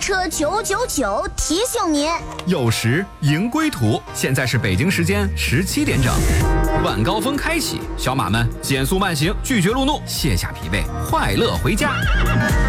车999提醒您， 有时迎归途。现在是北京时间17点整，晚高峰开启，小马们减速慢行，拒绝路怒，卸下疲惫，快乐回家。